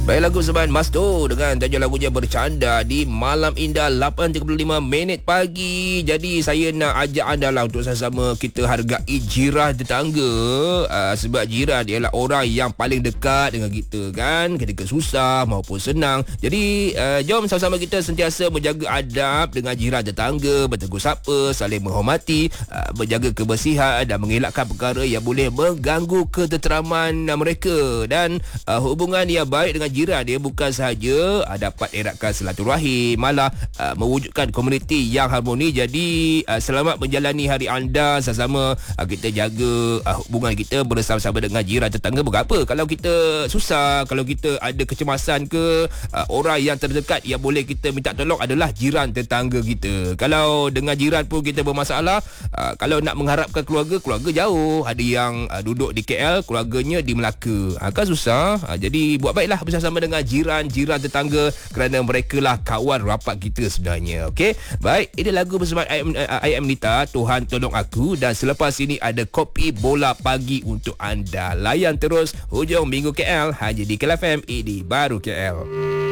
Baik, lagu Seban Masdo dengan tajuk lagunya Bercanda di Malam Indah 8.35 minit pagi. Jadi saya nak ajak anda lah untuk sama-sama kita hargai jiran tetangga. Sebab jiran ialah orang yang paling dekat dengan kita kan, ketika susah maupun senang. Jadi jom sama-sama kita sentiasa menjaga adab dengan jiran tetangga, bertegur sapa, saling menghormati, menjaga kebersihan dan mengelakkan perkara yang boleh mengganggu ketenteraman mereka. Dan hubungan yang baik dengan jiran dia bukan sahaja dapat eratkan silaturahim, malah mewujudkan komuniti yang harmoni. Jadi selamat menjalani hari anda sama-sama. Kita jaga hubungan kita bersama-sama dengan jiran tetangga. Berapa kalau kita susah, kalau kita ada kecemasan ke, orang yang terdekat yang boleh kita minta tolong adalah jiran tetangga kita. Kalau dengan jiran pun kita bermasalah, kalau nak mengharapkan keluarga jauh, ada yang duduk di KL, keluarganya di Melaka, kan susah. Jadi buat baiklah bersama dengan jiran-jiran tetangga, kerana mereka lah kawan rapat kita sebenarnya. Okey, baik, ini lagu bersama I Am Nita, Tuhan Tolong Aku. Dan selepas ini ada kopi bola pagi untuk anda. Layan terus hujung minggu KL hanya di KL FM, ini baru KL.